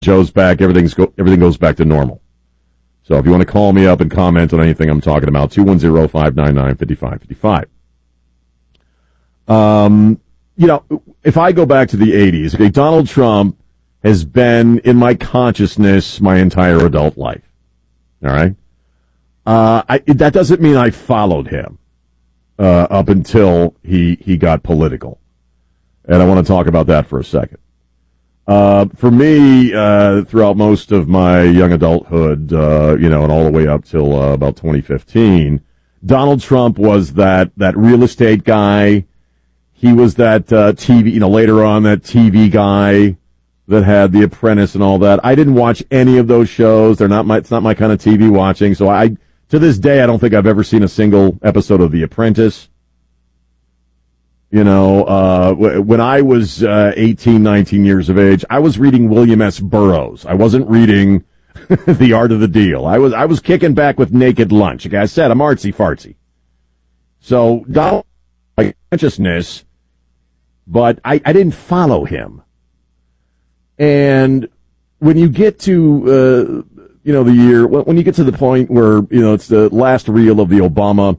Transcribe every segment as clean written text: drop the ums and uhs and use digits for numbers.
Joe's back. Everything goes back to normal. So if you want to call me up and comment on anything I'm talking about, 210-599-5555. If I go back to the 80s, okay, Donald Trump has been in my consciousness my entire adult life. All right? That doesn't mean I followed him up until he got political. And I want to talk about that for a second. For me, throughout most of my young adulthood, and all the way up till about 2015, Donald Trump was that real estate guy. He was that TV, later on that TV guy that had The Apprentice and all that. I didn't watch any of those shows. It's not my kind of TV watching. So to this day, I don't think I've ever seen a single episode of The Apprentice. When I was 18, 19 years of age, I was reading William S. Burroughs. I wasn't reading The Art of the Deal. I was kicking back with Naked Lunch. Like I said, I'm artsy fartsy. So Donald, my consciousness, but I didn't follow him. And when you get to the year, when you get to the point where it's the last reel of the Obama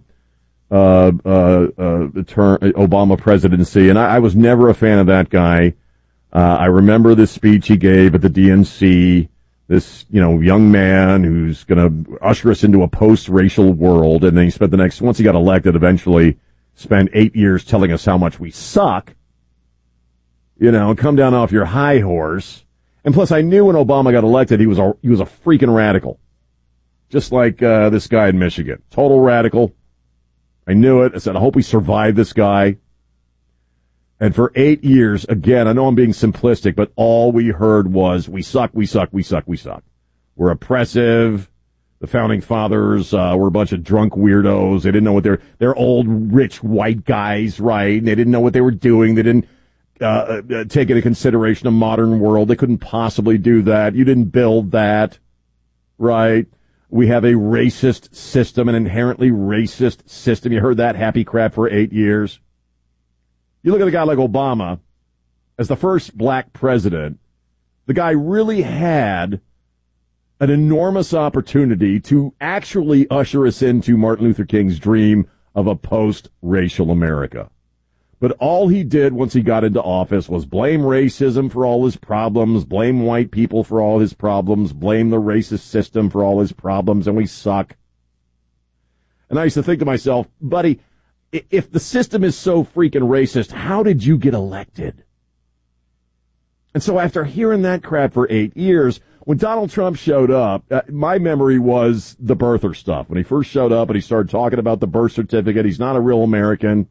Obama presidency, and I was never a fan of that guy. I remember this speech he gave at the DNC, this, young man who's going to usher us into a post-racial world, and then he spent once he got elected, eventually spent 8 years telling us how much we suck, come down off your high horse. And plus, I knew when Obama got elected, he was a freaking radical. Just like this guy in Michigan. Total radical. I knew it. I said, I hope we survive this guy. And for 8 years, again, I know I'm being simplistic, but all we heard was, we suck, we suck, we suck, we suck. We're oppressive. The founding fathers were a bunch of drunk weirdos. They didn't know what they're old, rich, white guys, right? And they didn't know what they were doing. They didn't take into consideration a modern world. They couldn't possibly do that. You didn't build that, right? We have a racist system, an inherently racist system. You heard that happy crap for 8 years. You look at a guy like Obama, as the first black president, the guy really had an enormous opportunity to actually usher us into Martin Luther King's dream of a post-racial America. But all he did once he got into office was blame racism for all his problems, blame white people for all his problems, blame the racist system for all his problems, and we suck. And I used to think to myself, buddy, if the system is so freaking racist, how did you get elected? And so after hearing that crap for 8 years, when Donald Trump showed up, my memory was the birther stuff. When he first showed up and he started talking about the birth certificate, he's not a real American.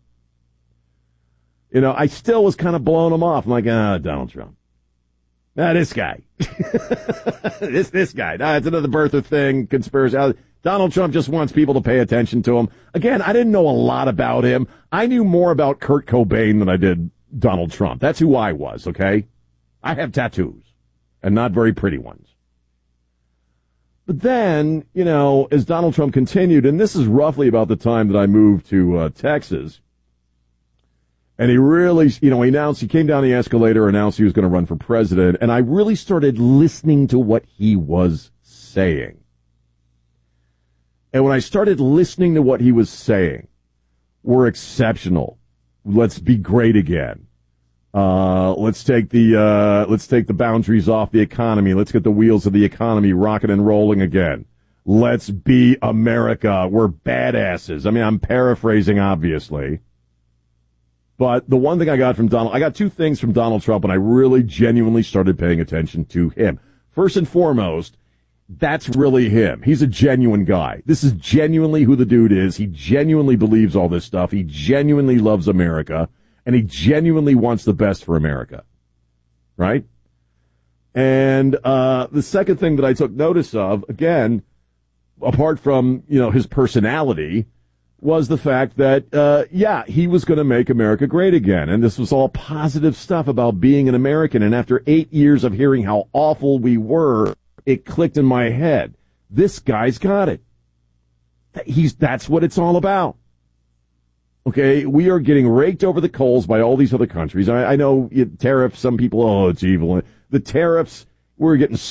I still was kind of blowing him off. I'm like, Donald Trump. This guy. this guy. It's another birther thing, conspiracy. Donald Trump just wants people to pay attention to him. Again, I didn't know a lot about him. I knew more about Kurt Cobain than I did Donald Trump. That's who I was, okay? I have tattoos, and not very pretty ones. But then, as Donald Trump continued, and this is roughly about the time that I moved to Texas, and he really, he came down the escalator, announced he was going to run for president, and I really started listening to what he was saying. And when I started listening to what he was saying, we're exceptional. Let's be great again. Let's take the boundaries off the economy. Let's get the wheels of the economy rocking and rolling again. Let's be America. We're badasses. I mean, I'm paraphrasing, obviously. But the one thing I got two things from Donald Trump, and I really genuinely started paying attention to him. First and foremost, that's really him. He's a genuine guy. This is genuinely who the dude is. He genuinely believes all this stuff. He genuinely loves America, and he genuinely wants the best for America. Right? And the second thing that I took notice of, again, apart from, his personality, was the fact that, he was going to make America great again. And this was all positive stuff about being an American. And after 8 years of hearing how awful we were, it clicked in my head. This guy's got it. That's what it's all about. Okay, we are getting raked over the coals by all these other countries. I know tariffs, some people, it's evil. The tariffs, we're getting